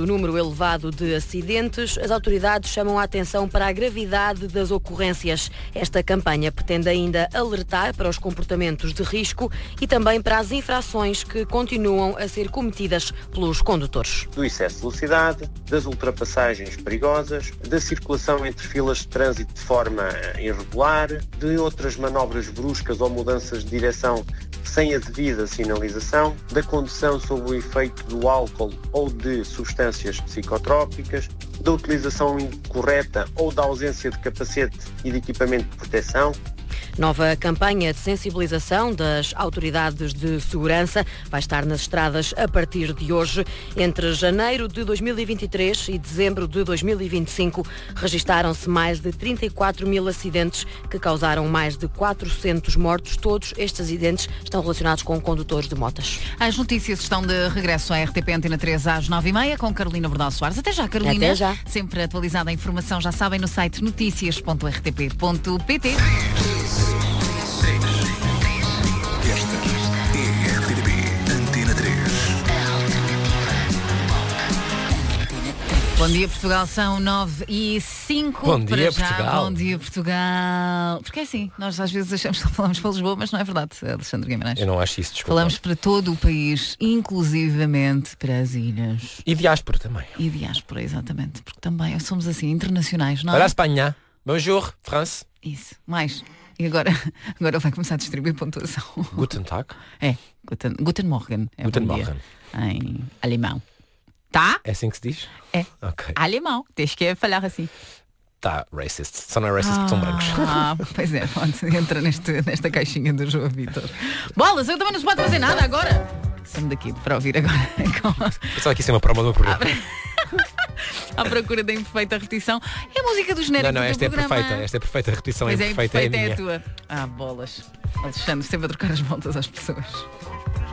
número elevado de acidentes, as autoridades chamam a atenção para a gravidade das ocorrências. Esta campanha pretende ainda alertar para os comportamentos de risco e também para as infrações que continuam a ser cometidas pelos condutores. Do excesso de velocidade, das ultrapassagens perigosas, da circulação entre filas de trânsito de forma irregular, de outras manobras bruscas ou mudanças de direção sem a devida sinalização, da condução sob o efeito do álcool ou de substâncias psicotrópicas, da utilização incorreta ou da ausência de capacete e de equipamento de proteção. Nova campanha de sensibilização das autoridades de segurança vai estar nas estradas a partir de hoje. Entre janeiro de 2023 e dezembro de 2025, registaram-se mais de 34 mil acidentes que causaram mais de 400 mortos. Todos estes acidentes estão relacionados com condutores de motas. As notícias estão de regresso à RTP Antena 3 às 9h30 com Carolina Bordal Soares. Até já, Carolina. Até já. Sempre atualizada a informação, já sabem, no site noticias.rtp.pt. Bom dia, Portugal, são 9h05. Bom dia, para já. Portugal. Bom dia, Portugal. Porque é assim, nós às vezes achamos que falamos para Lisboa, mas não é verdade, Alexandre Guimarães. Eu não acho isso, desculpa. Falamos para todo o país, inclusivamente para as ilhas. E diáspora também. E diáspora, exatamente. Porque também somos assim, internacionais, não é? Olá, Espanha. Bonjour, France. Isso, mais. E agora vai começar a distribuir pontuação. Guten Tag. É, Guten Morgen. É Guten bom dia. Morgen. Em alemão. Tá? É assim que se diz? É. Ok. Alemão. Tens que falar assim. Tá, racist. Só não é racist porque são brancos. Pois é, pronto, entra nesta caixinha do João Vitor. Bolas, eu também não se pode fazer nada agora. Estamos daqui para ouvir agora. Pensava que isso é uma promo do meu programa. À procura da imperfeita repetição. É a música do genérico Não, do esta é programa. perfeita. Esta é perfeita. A repetição Pois é imperfeita. é É a minha. a tua. Bolas. Alexandre, sempre a trocar as voltas às pessoas.